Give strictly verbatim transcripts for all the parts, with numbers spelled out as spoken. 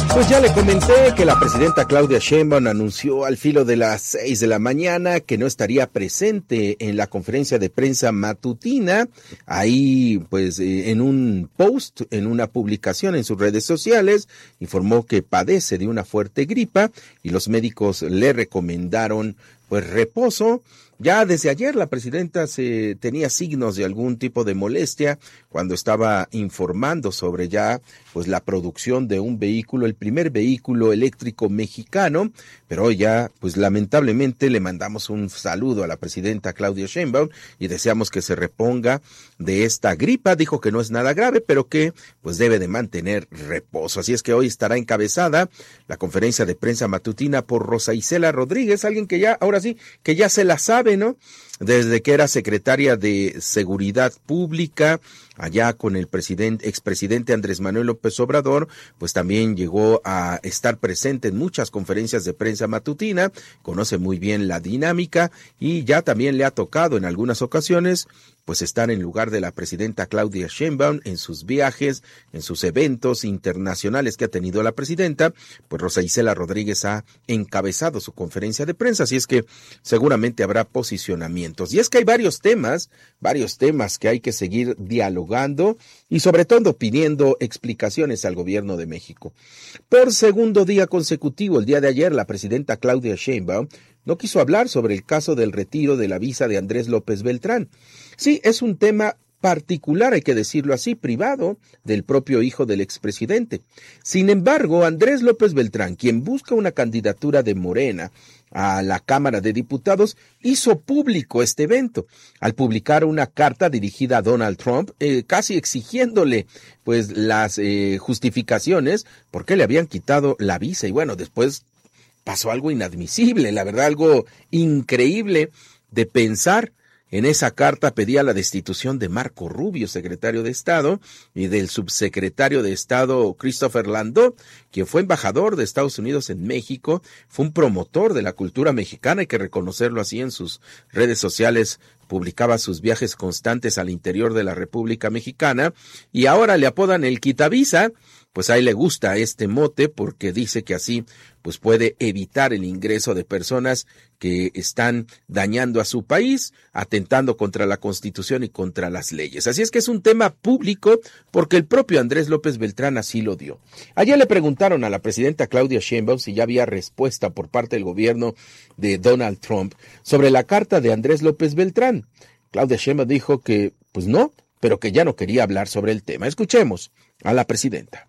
Pues ya le comenté que la presidenta Claudia Sheinbaum anunció al filo de las seis de la mañana que no estaría presente en la conferencia de prensa matutina. Ahí, pues, eh, en un post, en una publicación en sus redes sociales, informó que padece de una fuerte gripa y los médicos le recomendaron, pues, reposo. Ya desde ayer la presidenta se tenía signos de algún tipo de molestia cuando estaba informando sobre ya pues la producción de un vehículo, el primer vehículo eléctrico mexicano, pero hoy ya pues lamentablemente le mandamos un saludo a la presidenta Claudia Sheinbaum y deseamos que se reponga de esta gripa. Dijo que no es nada grave, pero que pues debe de mantener reposo. Así es que hoy estará encabezada la conferencia de prensa matutina por Rosa Isela Rodríguez, alguien que ya, ahora sí, que ya se la sabe, ¿no? Desde que era secretaria de Seguridad Pública, allá con el presidente, expresidente Andrés Manuel López Obrador, pues también llegó a estar presente en muchas conferencias de prensa matutina, conoce muy bien la dinámica y ya también le ha tocado en algunas ocasiones pues estar en lugar de la presidenta Claudia Sheinbaum en sus viajes, en sus eventos internacionales que ha tenido la presidenta. Pues Rosa Isela Rodríguez ha encabezado su conferencia de prensa, así es que seguramente habrá posicionamientos. Y es que hay varios temas, varios temas que hay que seguir dialogando y sobre todo pidiendo explicaciones al gobierno de México. Por segundo día consecutivo, el día de ayer, la presidenta Claudia Sheinbaum no quiso hablar sobre el caso del retiro de la visa de Andrés López Beltrán. Sí, es un tema particular, hay que decirlo así, privado del propio hijo del expresidente. Sin embargo, Andrés López Beltrán, quien busca una candidatura de Morena a la Cámara de Diputados, hizo público este evento al publicar una carta dirigida a Donald Trump, eh, casi exigiéndole pues las eh, justificaciones por qué le habían quitado la visa. Y bueno, después pasó algo inadmisible, la verdad, algo increíble de pensar. En esa carta pedía la destitución de Marco Rubio, secretario de Estado, y del subsecretario de Estado Christopher Landau, quien fue embajador de Estados Unidos en México, fue un promotor de la cultura mexicana, hay que reconocerlo así, en sus redes sociales publicaba sus viajes constantes al interior de la República Mexicana, y ahora le apodan el Quitavisa. Pues ahí le gusta este mote porque dice que así pues puede evitar el ingreso de personas que están dañando a su país, atentando contra la Constitución y contra las leyes. Así es que es un tema público porque el propio Andrés López Beltrán así lo dio. Ayer le preguntaron a la presidenta Claudia Sheinbaum si ya había respuesta por parte del gobierno de Donald Trump sobre la carta de Andrés López Beltrán. Claudia Sheinbaum dijo que pues no, pero que ya no quería hablar sobre el tema. Escuchemos a la presidenta.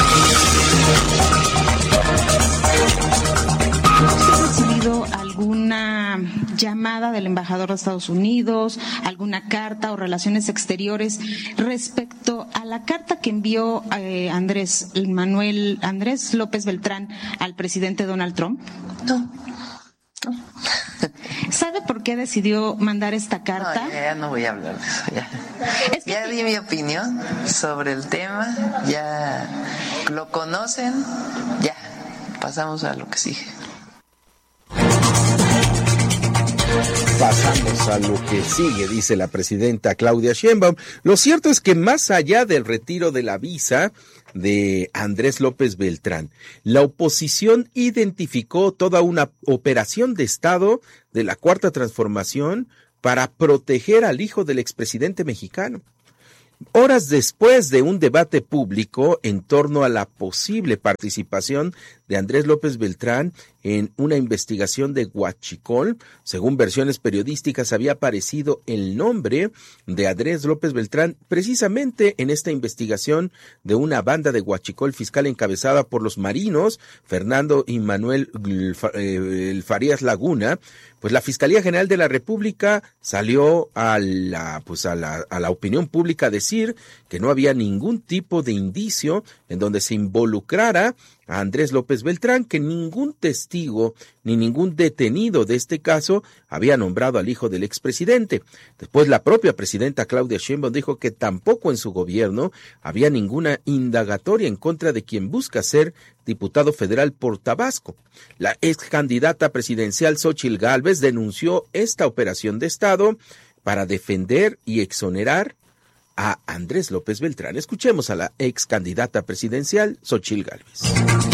¿Usted ha recibido alguna llamada del embajador de Estados Unidos, alguna carta o relaciones exteriores respecto a la carta que envió eh, Andrés Manuel Andrés López Beltrán al presidente Donald Trump? No. No. ¿Sabe por qué decidió mandar esta carta? No, ya, ya no voy a hablar de eso. Ya, es que... ya di mi opinión sobre el tema, ya lo conocen, ya pasamos a lo que sigue. Pasamos a lo que sigue, dice la presidenta Claudia Sheinbaum. Lo cierto es que más allá del retiro de la visa de Andrés López Beltrán, la oposición identificó toda una operación de Estado de la Cuarta Transformación para proteger al hijo del expresidente mexicano. Horas después de un debate público en torno a la posible participación de Andrés López Beltrán en una investigación de Huachicol, según versiones periodísticas había aparecido el nombre de Andrés López Beltrán precisamente en esta investigación de una banda de Huachicol fiscal encabezada por los marinos Fernando y Manuel eh, Farías Laguna. Pues la Fiscalía General de la República salió a la, pues a la, a la opinión pública a decir que no había ningún tipo de indicio en donde se involucrara a Andrés López Beltrán, que ningún testigo ni ningún detenido de este caso había nombrado al hijo del expresidente. Después la propia presidenta Claudia Sheinbaum dijo que tampoco en su gobierno había ninguna indagatoria en contra de quien busca ser diputado federal por Tabasco. La ex candidata presidencial Xóchitl Gálvez denunció esta operación de Estado para defender y exonerar a Andrés López Beltrán. Escuchemos a la ex candidata presidencial, Xóchitl Gálvez.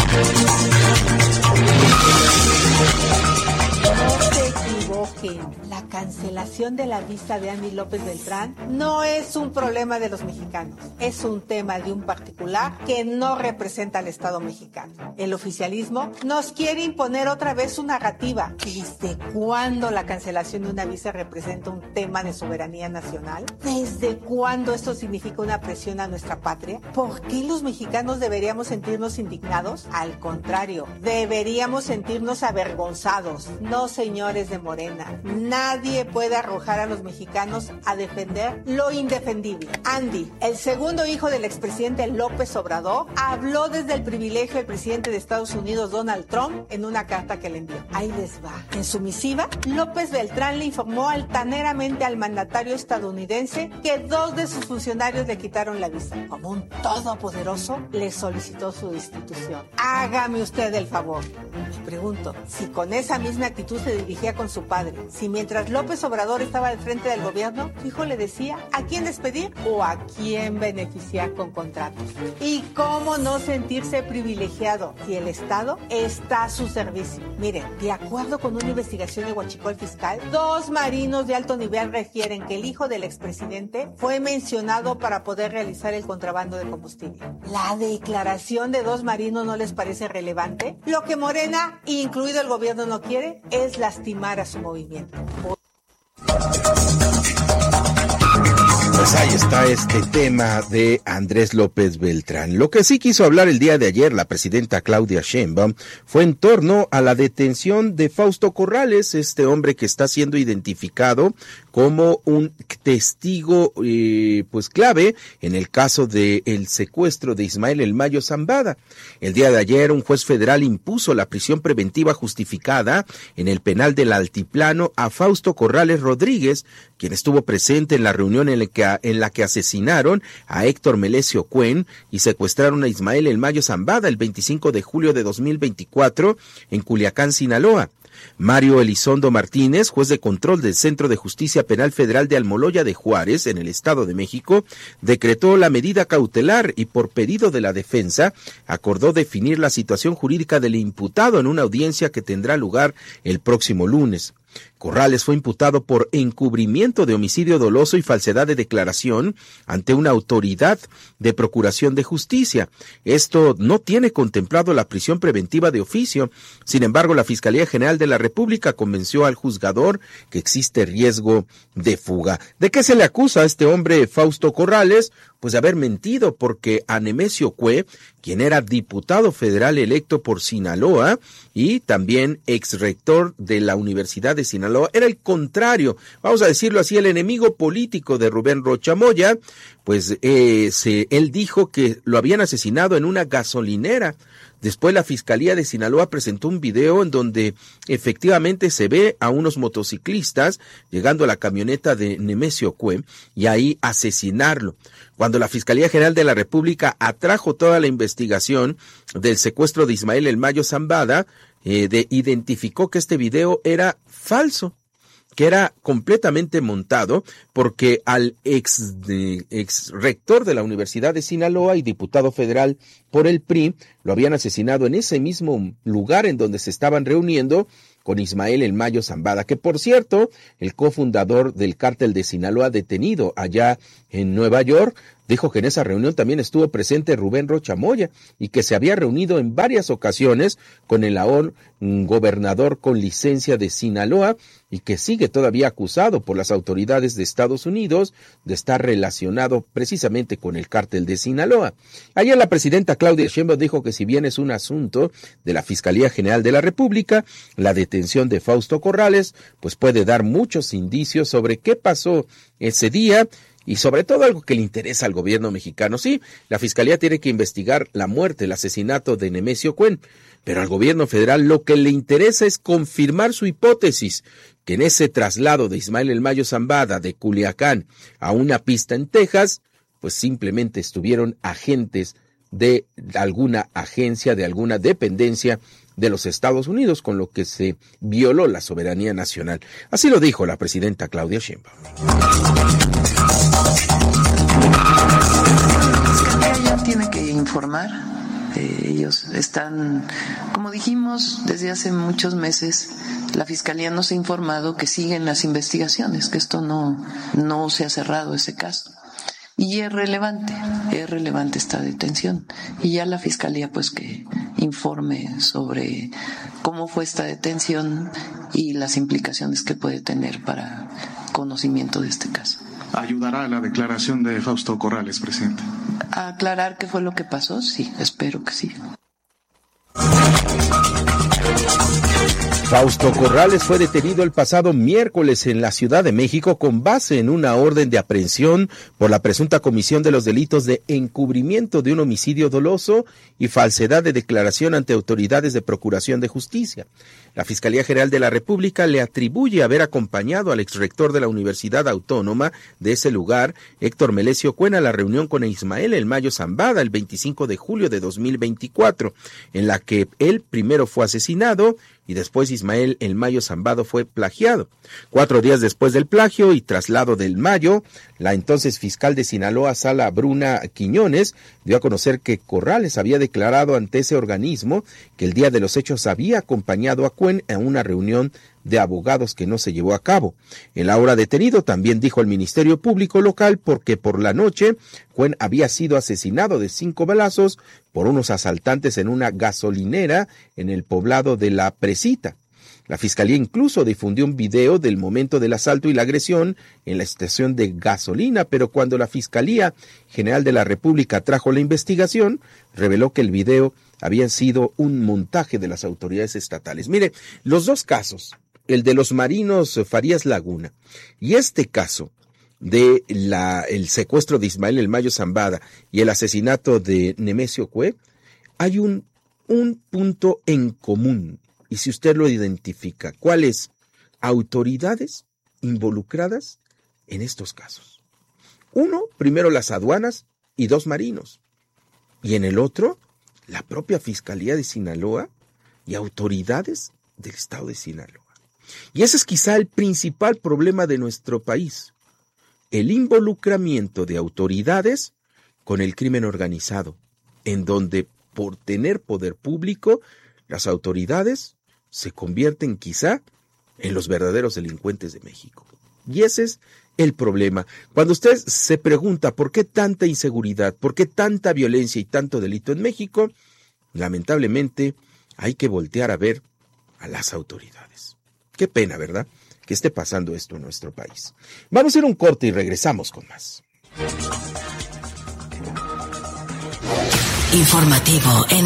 No se equivoquen. La cancelación de la visa de Andy López Beltrán no es un problema de los mexicanos. Es un tema de un particular que no representa al Estado mexicano. El oficialismo nos quiere imponer otra vez su narrativa. ¿Desde cuándo la cancelación de una visa representa un tema de soberanía nacional? ¿Desde cuándo esto significa una presión a nuestra patria? ¿Por qué los mexicanos deberíamos sentirnos indignados? Al contrario, deberíamos sentirnos avergonzados. No, señores de Morena, nadie puede arrojar a los mexicanos a defender lo indefendible. Andy, el segundo hijo del expresidente López Obrador, habló desde el privilegio del presidente de Estados Unidos, Donald Trump, en una carta que le envió. Ahí les va. En su misiva, López Beltrán le informó altaneramente al mandatario estadounidense que dos de sus funcionarios le quitaron la visa. Como un todopoderoso, le solicitó su destitución. Hágame usted el favor. Me pregunto, si con esa misma actitud se dirigía con su padre, si mientras López Obrador estaba al frente del gobierno, su hijo le decía a quién despedir o a quién beneficiar con contratos. Y cómo no sentirse privilegiado si el Estado está a su servicio. Miren, de acuerdo con una investigación de Huachicol Fiscal, dos marinos de alto nivel refieren que el hijo del expresidente fue mencionado para poder realizar el contrabando de combustible. ¿La declaración de dos marinos no les parece relevante? Lo que Morena, incluido el gobierno, no quiere es lastimar a su movimiento. Pues ahí está este tema de Andrés López Beltrán. Lo que sí quiso hablar el día de ayer la presidenta Claudia Sheinbaum fue en torno a la detención de Fausto Corrales, este hombre que está siendo identificado como un testigo eh, pues clave en el caso del secuestro de Ismael El Mayo Zambada. El día de ayer un juez federal impuso la prisión preventiva justificada en el penal del Altiplano a Fausto Corrales Rodríguez, quien estuvo presente en la reunión en la que, en la que asesinaron a Héctor Melesio Cuen y secuestraron a Ismael El Mayo Zambada el veinticinco de julio de dos mil veinticuatro en Culiacán, Sinaloa. Mario Elizondo Martínez, juez de control del Centro de Justicia Penal Federal de Almoloya de Juárez, en el Estado de México, decretó la medida cautelar y por pedido de la defensa acordó definir la situación jurídica del imputado en una audiencia que tendrá lugar el próximo lunes. Corrales fue imputado por encubrimiento de homicidio doloso y falsedad de declaración ante una autoridad de procuración de justicia. Esto no tiene contemplado la prisión preventiva de oficio. Sin embargo, la Fiscalía General de la República convenció al juzgador que existe riesgo de fuga. ¿De qué se le acusa a este hombre Fausto Corrales? Pues de haber mentido, porque a Nemesio Cue, quien era diputado federal electo por Sinaloa y también exrector de la Universidad de Sinaloa, era el contrario, vamos a decirlo así, el enemigo político de Rubén Rocha Moya, pues eh, se, él dijo que lo habían asesinado en una gasolinera. Después la Fiscalía de Sinaloa presentó un video en donde efectivamente se ve a unos motociclistas llegando a la camioneta de Nemesio Cue y ahí asesinarlo. Cuando la Fiscalía General de la República atrajo toda la investigación del secuestro de Ismael El Mayo Zambada, eh, de, identificó que este video era falso, que era completamente montado, porque al ex, de, ex rector de la Universidad de Sinaloa y diputado federal por el P R I lo habían asesinado en ese mismo lugar en donde se estaban reuniendo con Ismael El Mayo Zambada, que por cierto, el cofundador del cártel de Sinaloa detenido allá en Nueva York, dijo que en esa reunión también estuvo presente Rubén Rocha Moya y que se había reunido en varias ocasiones con el ahora gobernador con licencia de Sinaloa y que sigue todavía acusado por las autoridades de Estados Unidos de estar relacionado precisamente con el cártel de Sinaloa. Ayer la presidenta Claudia Sheinbaum dijo que si bien es un asunto de la Fiscalía General de la República, la detención de Fausto Corrales pues puede dar muchos indicios sobre qué pasó ese día y sobre todo algo que le interesa al gobierno mexicano. Sí, la Fiscalía tiene que investigar la muerte, el asesinato de Nemesio Cuen, pero al gobierno federal lo que le interesa es confirmar su hipótesis, que en ese traslado de Ismael El Mayo Zambada de Culiacán a una pista en Texas, pues simplemente estuvieron agentes de alguna agencia, de alguna dependencia de los Estados Unidos, con lo que se violó la soberanía nacional. Así lo dijo la presidenta Claudia Sheinbaum. tiene que informar. Eh, ellos están, como dijimos desde hace muchos meses, la Fiscalía nos ha informado que siguen las investigaciones, que esto no, no se ha cerrado ese caso. Y es relevante, es relevante esta detención. Y ya la Fiscalía pues que informe sobre cómo fue esta detención y las implicaciones que puede tener para conocimiento de este caso. ¿Ayudará a la declaración de Fausto Corrales, presidente? ¿A aclarar qué fue lo que pasó? Sí, espero que sí. Fausto Corrales fue detenido el pasado miércoles en la Ciudad de México con base en una orden de aprehensión por la presunta comisión de los delitos de encubrimiento de un homicidio doloso y falsedad de declaración ante autoridades de procuración de justicia. La Fiscalía General de la República le atribuye haber acompañado al exrector de la Universidad Autónoma de ese lugar, Héctor Melesio Cuen, a la reunión con Ismael El Mayo Zambada el veinticinco de julio de dos mil veinticuatro, en la que él primero fue asesinado y después Ismael El Mayo Zambada fue plagiado. Cuatro días después del plagio y traslado del Mayo, la entonces fiscal de Sinaloa, Sala Bruna Quiñones, dio a conocer que Corrales había declarado ante ese organismo que el día de los hechos había acompañado a Cuen a una reunión de abogados que no se llevó a cabo. El ahora detenido también dijo al Ministerio Público local porque por la noche Cuen había sido asesinado de cinco balazos por unos asaltantes en una gasolinera en el poblado de La Presita. La Fiscalía incluso difundió un video del momento del asalto y la agresión en la estación de gasolina, pero cuando la Fiscalía General de la República trajo la investigación, reveló que el video había sido un montaje de las autoridades estatales. Mire, los dos casos, el de los marinos Farías Laguna y este caso de la, el secuestro de Ismael El Mayo Zambada y el asesinato de Nemesio Cuen, hay un, un punto en común. Y si usted lo identifica, ¿cuáles autoridades involucradas en estos casos? Uno, primero las aduanas y dos marinos. Y en el otro, la propia Fiscalía de Sinaloa y autoridades del estado de Sinaloa. Y ese es quizá el principal problema de nuestro país, el involucramiento de autoridades con el crimen organizado, en donde por tener poder público, las autoridades se convierten quizá en los verdaderos delincuentes de México. Y ese es el problema. Cuando usted se pregunta por qué tanta inseguridad, por qué tanta violencia y tanto delito en México, lamentablemente hay que voltear a ver a las autoridades. Qué pena, ¿verdad?, que esté pasando esto en nuestro país. Vamos a ir a un corte y regresamos con más. Informativo en